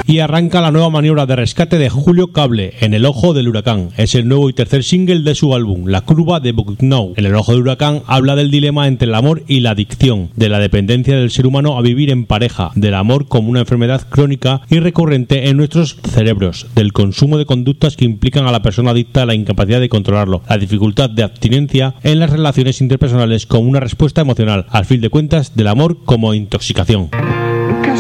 Y arranca la nueva maniobra de rescate de Julio Cable, En el ojo del huracán. Es el nuevo y tercer single de su álbum, La curva de Bucknow. En el ojo del huracán habla del dilema entre el amor y la adicción, de la dependencia del ser humano a vivir en pareja, del amor como una enfermedad crónica y recurrente en nuestros cerebros, del consumo de conductas que implican a la persona adicta a la incapacidad de controlarlo, la dificultad de abstinencia en las relaciones interpersonales como una respuesta emocional, al fin de cuentas del amor como intoxicación.